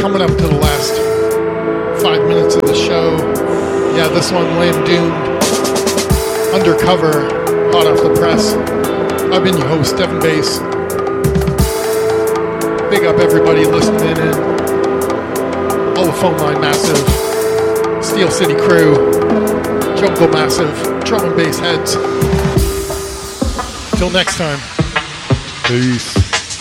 coming up to the last 5 minutes of the show. Yeah, this one, Lamb Doomed, Undercover, hot off the press. I've been your host, Devin Bass. Big up everybody listening in. All the phone line massive. Steel City crew. Jungle massive. Drum and bass heads. Till next time. Peace.